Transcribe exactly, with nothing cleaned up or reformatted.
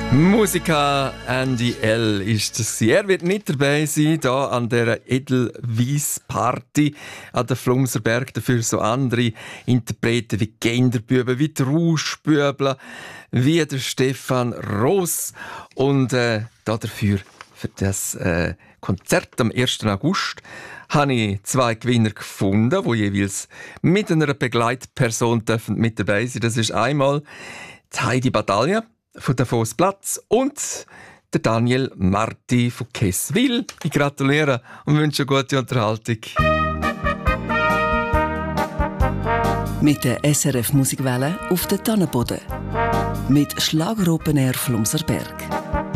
Musiker Andy L. ist das. Er wird nicht dabei sein hier an dieser Edelweiss-Party an der Flumserberg. Dafür so andere Interpreten wie Genderbüben, wie die Rauschbübler, wie der Stefan Roos. Und äh, dafür, für das äh, Konzert am ersten August, habe ich zwei Gewinner gefunden, die jeweils mit einer Begleitperson dürfen mit dabei sein. Das ist einmal die Heidi Battaglia von Davos Platz und der Daniel Marti von Kesswil. Ich gratuliere und wünsche eine gute Unterhaltung. Mit der S R F Musikwelle auf der Tannenboden. Mit Schlager Open Air Flumserberg.